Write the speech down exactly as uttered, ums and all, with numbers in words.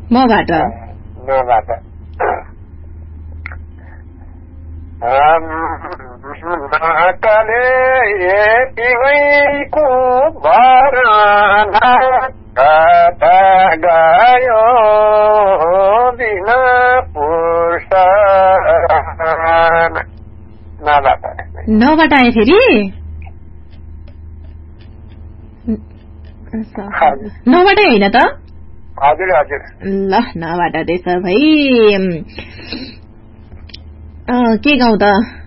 मबाट मबाट नाकाले यतिको भरना कता गयो बिना पुर्सन नबाट नबाट आए फेरि नबाटै होइन त हजुर हजुर ल नबाट त्यसो भई के गाउँ त